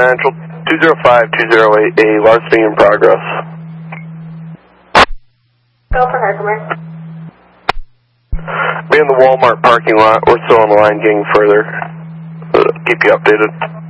Central 205-208, a larceny in progress. Go for Herkimer. Be in the Walmart parking lot. We're still on the line getting further. Keep you updated.